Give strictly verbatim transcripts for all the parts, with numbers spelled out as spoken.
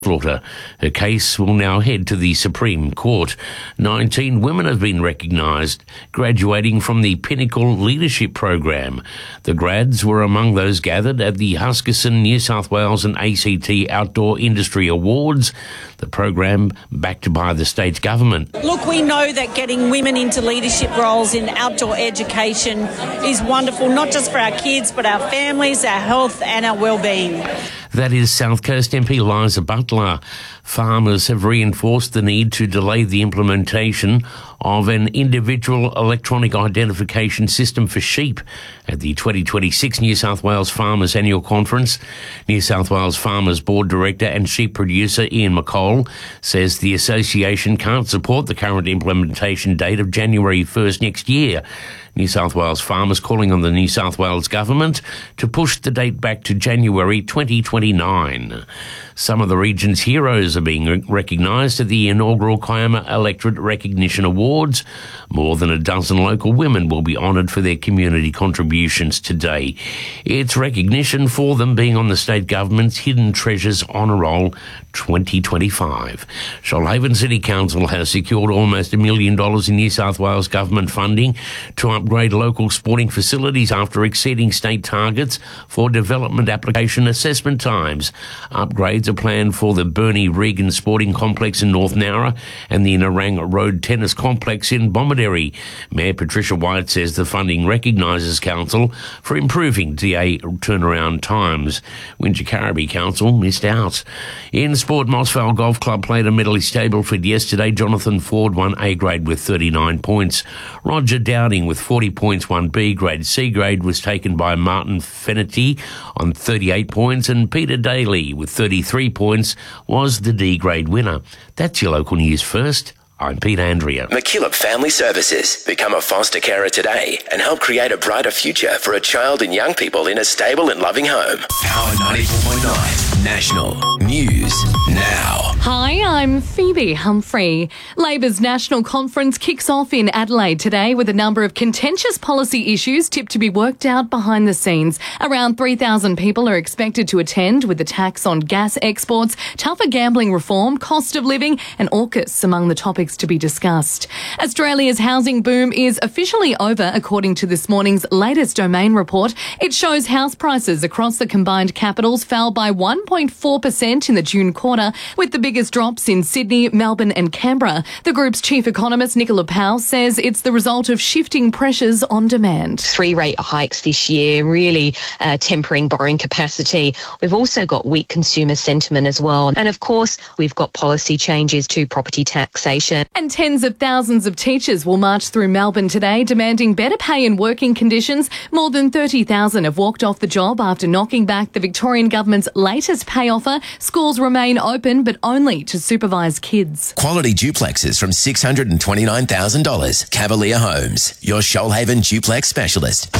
Slaughter. Her case will now head to the Supreme Court. nineteen women have been recognised, graduating from the Pinnacle Leadership Program. The grads were among those gathered at the Huskisson, New South Wales and A C T Outdoor Industry Awards, the program backed by the state government. Look, we know that getting women into leadership roles in outdoor education is wonderful, not just for our kids, but our families, our health and our well-being. That is South Coast M P Liza Butler. Farmers have reinforced the need to delay the implementation of an individual electronic identification system for sheep at the twenty twenty-six New South Wales Farmers Annual Conference. New South Wales Farmers Board Director and sheep producer Ian McColl says the association can't support the current implementation date of January first next year. New South Wales farmers calling on the New South Wales government to push the date back to January twenty twenty-nine. Some of the region's heroes are being recognised at the inaugural Kiama Electorate Recognition Awards. More than a dozen local women will be honoured for their community contributions today. It's recognition for them being on the state government's Hidden Treasures Honour Roll twenty twenty-five. Shoalhaven City Council has secured almost a million dollars in New South Wales government funding to upgrade local sporting facilities after exceeding state targets for development application assessment times. Upgrades are planned for the Bernie Regan Sporting Complex in North Nowra and the Narang Road Tennis Complex in Bomaderry. Mayor Patricia White says the funding recognises council for improving D A turnaround times. Wingecarribee Council missed out. In sport, Mossvale Golf Club played a Medley Stableford yesterday. Jonathan Ford won A grade with thirty-nine points. Roger Dowding with forty points won B grade. C grade was taken by Martin Fennerty on thirty-eight points, and Peter Daly with thirty-three points was the D grade winner. That's your local news first. I'm Pete Andrea. MacKillop Family Services. Become a foster carer today and help create a brighter future for a child and young people in a stable and loving home. Power ninety-four point nine National News Now. Hi, I'm Phoebe Humphrey. Labor's National Conference kicks off in Adelaide today with a number of contentious policy issues tipped to be worked out behind the scenes. Around three thousand people are expected to attend, with the tax on gas exports, tougher gambling reform, cost of living and AUKUS among the topics to be discussed. Australia's housing boom is officially over, according to this morning's latest Domain report. It shows house prices across the combined capitals fell by one point four percent in the June quarter, with the biggest drops in Sydney, Melbourne and Canberra. The group's chief economist, Nicola Powell, says it's the result of shifting pressures on demand. Three rate hikes this year, really uh, tempering borrowing capacity. We've also got weak consumer sentiment as well. And of course, we've got policy changes to property taxation. And tens of thousands of teachers will march through Melbourne today, demanding better pay and working conditions. More than thirty thousand have walked off the job after knocking back the Victorian government's latest pay offer. Schools remain open, but only to supervise kids. Quality duplexes from six hundred twenty-nine thousand dollars. Cavalier Homes, your Shoalhaven duplex specialist.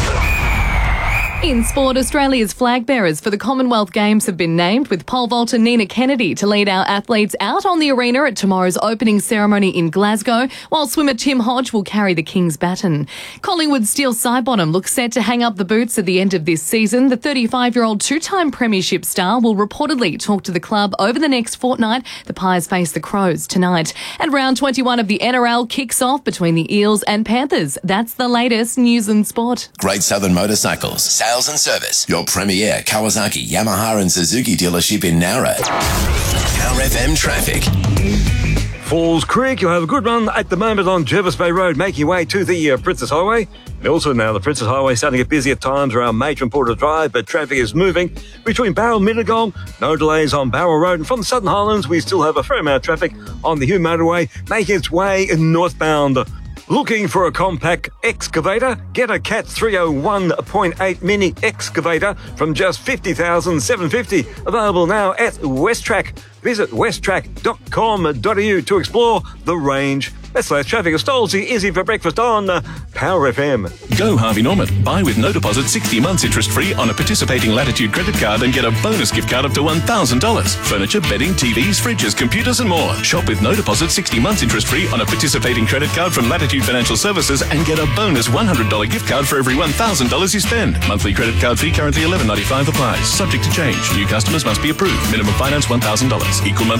In sport, Australia's flag bearers for the Commonwealth Games have been named, with pole vaulter Nina Kennedy to lead our athletes out on the arena at tomorrow's opening ceremony in Glasgow, while swimmer Tim Hodge will carry the King's baton. Collingwood's Steele Sidebottom looks set to hang up the boots at the end of this season. The thirty-five-year-old two-time premiership star will reportedly talk to the club over the next fortnight. The Pies face the Crows tonight. And round twenty-one of the N R L kicks off between the Eels and Panthers. That's the latest news and sport. Great Southern Motorcycles. Sales and service. Your premier Kawasaki, Yamaha and Suzuki dealership in Nowra. Power F M traffic. Falls Creek, you'll have a good run at the moment on Jervis Bay Road, making your way to the uh, Princess Highway. And also now the Princess Highway starting to get busy at times around Matron Porter Drive, but traffic is moving between Barrel and Mittagong. No delays on Barrel Road. And from the Southern Highlands, we still have a fair amount of traffic on the Hume Motorway, making its way northbound. Looking for a compact excavator? Get a Cat three oh one point eight mini excavator from just fifty thousand seven hundred fifty dollars. Available now at Westtrack. Visit westtrack dot com dot a u to explore the range. That's less traffic. Stolzy, Izzy for breakfast on uh, Power F M. Go Harvey Norman. Buy with no deposit sixty months interest-free on a participating Latitude credit card and get a bonus gift card up to one thousand dollars. Furniture, bedding, T Vs, fridges, computers and more. Shop with no deposit sixty months interest-free on a participating credit card from Latitude Financial Services and get a bonus one hundred dollars gift card for every one thousand dollars you spend. Monthly credit card fee currently eleven ninety-five applies. Subject to change. New customers must be approved. Minimum finance one thousand dollars. Equal